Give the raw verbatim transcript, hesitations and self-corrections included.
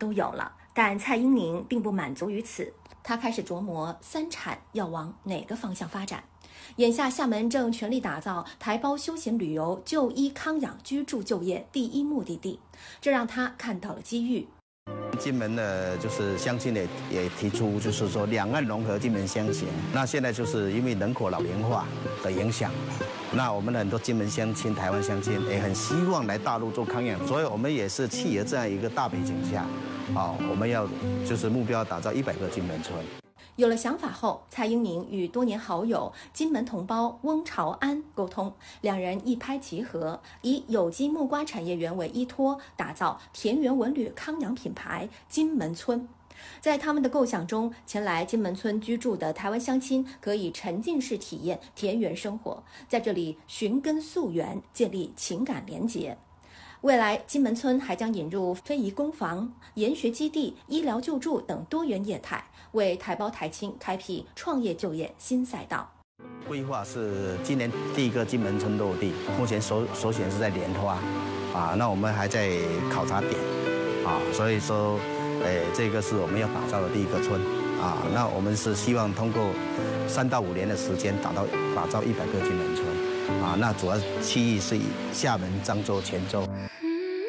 都有了。但蔡英宁并不满足于此，他开始琢磨三产要往哪个方向发展。眼下厦门正全力打造台胞休闲旅游、就医康养、居住就业第一目的地，这让他看到了机遇。 金门的就是乡亲也也提出，就是说两岸融合金门乡情。那现在就是因为人口老龄化的影响，那我们很多金门乡亲、台湾乡亲也很希望来大陆做康养，所以我们也是契合这样一个大背景下，啊，我们要就是目标打造一百个金门村。 有了想法后，蔡英宁与多年好友金门同胞翁朝安沟通，两人一拍即合，以有机木瓜产业园为依托，打造田园文旅康养品牌金门村。在他们的构想中，前来金门村居住的台湾乡亲可以沉浸式体验田园生活，在这里寻根溯源，建立情感连结。未来，金门村还将引入非遗工坊、研学基地、医疗救助等多元业态，为台胞台青开辟创业就业新赛道。 规划是今年第一个金门村落地，目前首首选是在莲花，啊，那我们还在考察点，啊，所以说，诶，这个是我们要打造的第一个村，啊，那我们是希望通过三到五年的时间，打到打造一百个金门村。啊，那主要区域是以厦门、漳州、泉州。